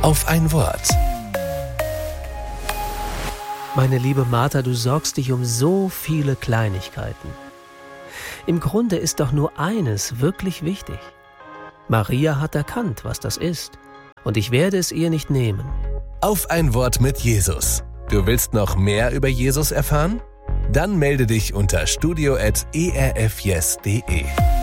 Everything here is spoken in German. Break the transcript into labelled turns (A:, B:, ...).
A: auf ein Wort.
B: Meine liebe Martha, du sorgst dich um so viele Kleinigkeiten. Im Grunde ist doch nur eines wirklich wichtig. Maria hat erkannt, was das ist, und ich werde es ihr nicht nehmen.
A: Auf ein Wort mit Jesus. Du willst noch mehr über Jesus erfahren? Dann melde dich unter studio@erfyes.de.